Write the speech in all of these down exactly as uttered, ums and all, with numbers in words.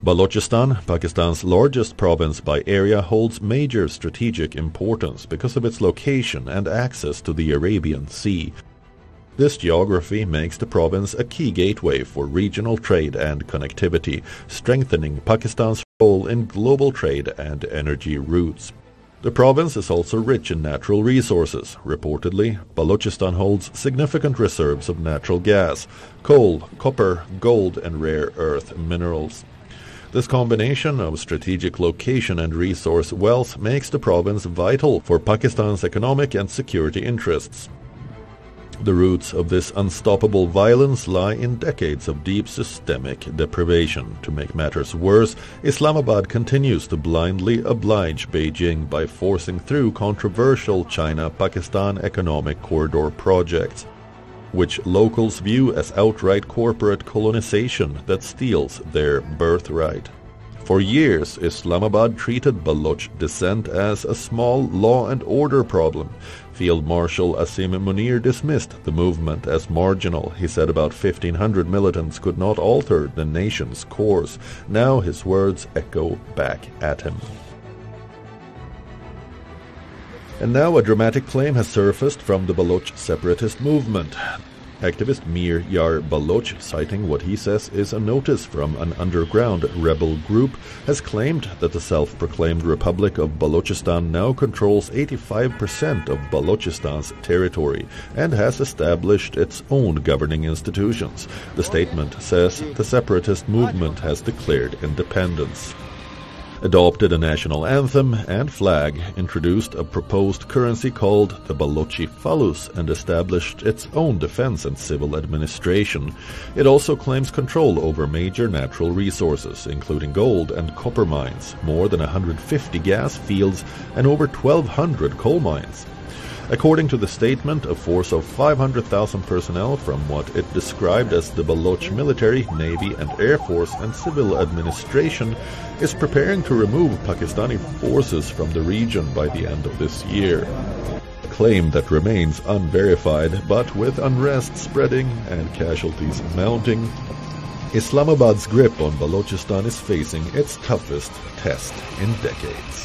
Balochistan, Pakistan's largest province by area, holds major strategic importance because of its location and access to the Arabian Sea. This geography makes the province a key gateway for regional trade and connectivity, strengthening Pakistan's role in global trade and energy routes. The province is also rich in natural resources. Reportedly, Balochistan holds significant reserves of natural gas, coal, copper, gold, and rare earth minerals. This combination of strategic location and resource wealth makes the province vital for Pakistan's economic and security interests. The roots of this unstoppable violence lie in decades of deep systemic deprivation. To make matters worse, Islamabad continues to blindly oblige Beijing by forcing through controversial China-Pakistan economic corridor projects, which locals view as outright corporate colonization that steals their birthright. For years, Islamabad treated Baloch descent as a small law and order problem. Field Marshal Asim Munir dismissed the movement as marginal. He said about fifteen hundred militants could not alter the nation's course. Now his words echo back at him. And now a dramatic claim has surfaced from the Baloch separatist movement. Activist Mir Yar Baloch, citing what he says is a notice from an underground rebel group, has claimed that the self-proclaimed Republic of Balochistan now controls eighty-five percent of Balochistan's territory and has established its own governing institutions. The statement says the separatist movement has declared independence, adopted a national anthem and flag, introduced a proposed currency called the Balochi Falus, and established its own defense and civil administration. It also claims control over major natural resources, including gold and copper mines, more than one hundred fifty gas fields, and over twelve hundred coal mines. According to the statement, a force of five hundred thousand personnel from what it described as the Baloch military, navy and air force and civil administration is preparing to remove Pakistani forces from the region by the end of this year. A claim that remains unverified, but with unrest spreading and casualties mounting, Islamabad's grip on Balochistan is facing its toughest test in decades.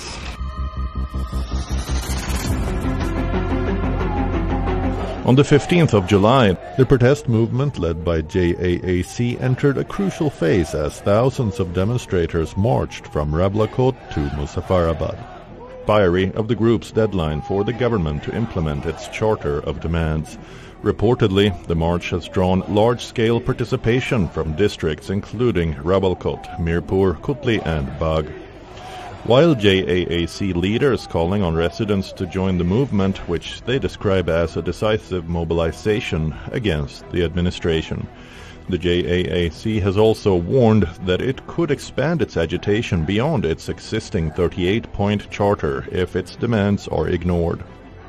On the fifteenth of July, the protest movement led by J A A C entered a crucial phase as thousands of demonstrators marched from Rablakot to Muzaffarabad, fiery of the group's deadline for the government to implement its charter of demands. Reportedly, the march has drawn large-scale participation from districts including Rabalkot, Mirpur, Kutli and Bagh. While J A A C leaders calling on residents to join the movement, which they describe as a decisive mobilization against the administration. The J A A C has also warned that it could expand its agitation beyond its existing thirty-eight point charter if its demands are ignored.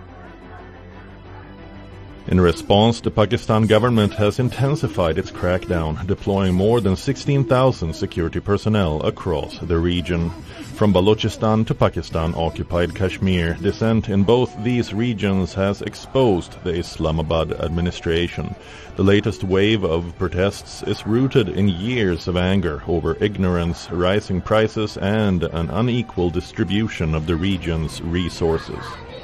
In response, the Pakistan government has intensified its crackdown, deploying more than sixteen thousand security personnel across the region. From Balochistan to Pakistan-occupied Kashmir, dissent in both these regions has exposed the Islamabad administration. The latest wave of protests is rooted in years of anger over ignorance, rising prices, and an unequal distribution of the region's resources.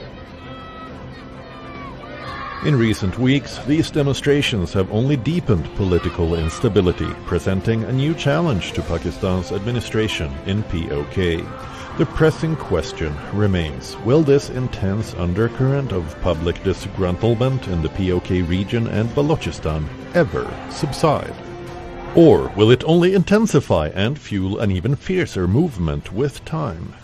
In recent weeks, these demonstrations have only deepened political instability, presenting a new challenge to Pakistan's administration in P O K. The pressing question remains, will this intense undercurrent of public disgruntlement in the P O K region and Balochistan ever subside? Or will it only intensify and fuel an even fiercer movement with time?